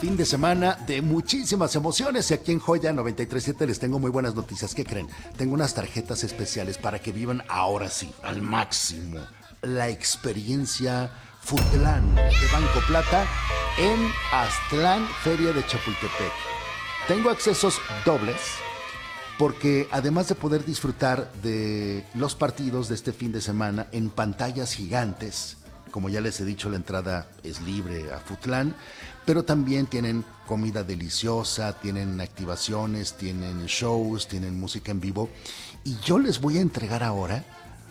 fin de semana de muchísimas emociones y aquí en Joya 93.7 les tengo muy buenas noticias. ¿Qué creen? Tengo unas tarjetas especiales para que vivan ahora sí, al máximo, la experiencia Futlán de Banco Plata en Aztlán, Feria de Chapultepec. Tengo accesos dobles porque además de poder disfrutar de los partidos de este fin de semana en pantallas gigantes, como ya les he dicho, la entrada es libre a Futlán, pero también tienen comida deliciosa, tienen activaciones, tienen shows, tienen música en vivo. Y yo les voy a entregar ahora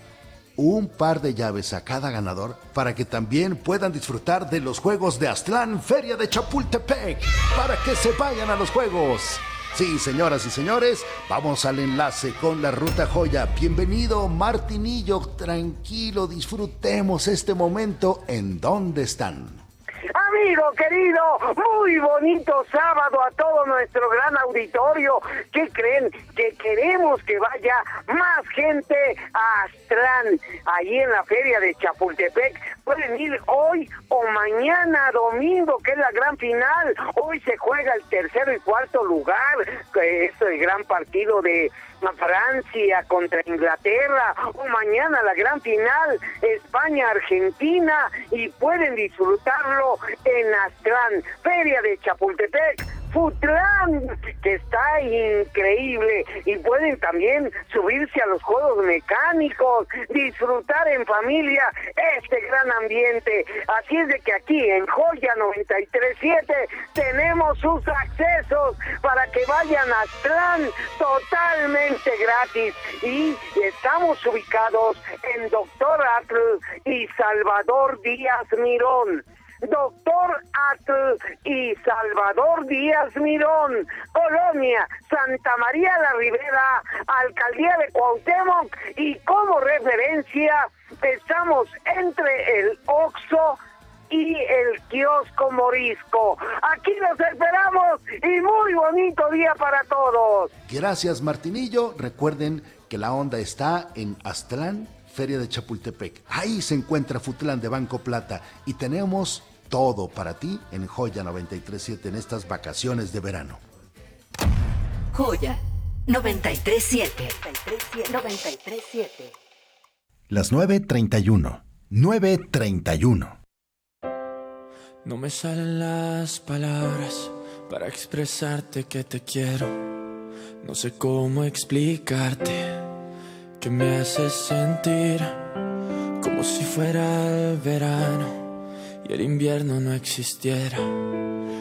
un par de llaves a cada ganador para que también puedan disfrutar de los juegos de Aztlán, Feria de Chapultepec, para que se vayan a los juegos. Sí, señoras y señores, vamos al enlace con la Ruta Joya. Bienvenido, Martinillo. Tranquilo, disfrutemos este momento. ¿En dónde están? Amigo querido, muy bonito sábado a todo nuestro gran auditorio. ¿Qué creen? Que queremos que vaya más gente a Aztlán, ahí en la feria de Chapultepec. Pueden ir hoy o mañana domingo, que es la gran final. Hoy se juega el tercero y cuarto lugar, que es el gran partido de Francia contra Inglaterra, o mañana la gran final, España-Argentina, y pueden disfrutarlo en Aztlán, Feria de Chapultepec, Futlán, que está increíble, y pueden también subirse a los juegos mecánicos, disfrutar en familia este gran ambiente. Así es de que aquí en Joya 93.7 tenemos sus accesos para que vayan a Aztlán totalmente gratis, y estamos ubicados en Doctor Atl y Salvador Díaz Mirón. Doctor Atl y Salvador Díaz Mirón, Colonia Santa María la Ribera, Alcaldía de Cuauhtémoc, y como referencia estamos entre el Oxxo y el kiosco Morisco. Aquí los esperamos y muy bonito día para todos. Gracias, Martinillo. Recuerden que la onda está en Aztlán, Feria de Chapultepec. Ahí se encuentra Futlán de Banco Plata y tenemos todo para ti en Joya 93.7 en estas vacaciones de verano. Joya 93.7. 93.7. Las 9:31. 9:31. No me salen las palabras para expresarte que te quiero. No sé cómo explicarte que me haces sentir como si fuera el verano y el invierno no existiera.